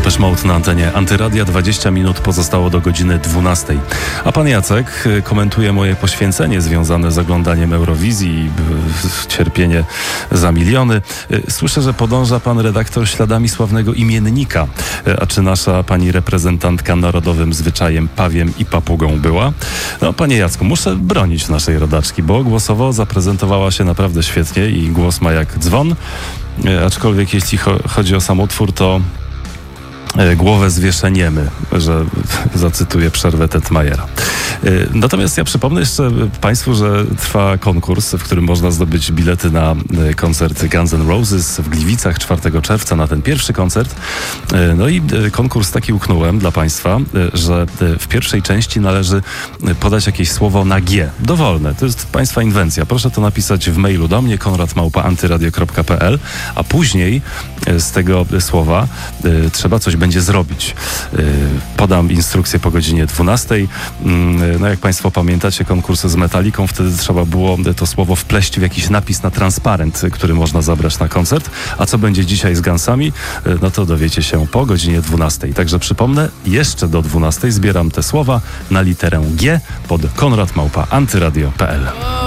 Depeche Mode na antenie Antyradia. 20 minut pozostało do godziny 12. A pan Jacek komentuje moje poświęcenie związane z oglądaniem Eurowizji i cierpienie za miliony. Słyszę, że podąża pan redaktor śladami sławnego imiennika. A czy nasza pani reprezentantka narodowym zwyczajem pawiem i papugą była? No, panie Jacku, muszę bronić naszej rodaczki, bo głosowo zaprezentowała się naprawdę świetnie i głos ma jak dzwon. Aczkolwiek jeśli chodzi o sam utwór, to głowę zwieszeniemy, że zacytuję przerwę Tetmajera. Natomiast ja przypomnę jeszcze państwu, że trwa konkurs, w którym można zdobyć bilety na koncert Guns N' Roses w Gliwicach 4 czerwca, na ten pierwszy koncert. No i konkurs taki uknąłem dla państwa, że w pierwszej części należy podać jakieś słowo na G. Dowolne. To jest państwa inwencja. Proszę to napisać w mailu do mnie, konrad@antyradio.pl, a później z tego słowa trzeba coś będzie zrobić. Podam instrukcję po godzinie 12. No jak państwo pamiętacie konkurs z Metaliką, wtedy trzeba było to słowo wpleść w jakiś napis na transparent, który można zabrać na koncert. A co będzie dzisiaj z Gunsami? No to dowiecie się po godzinie 12. Także przypomnę, jeszcze do 12 zbieram te słowa na literę G pod konrad@antyradio.pl.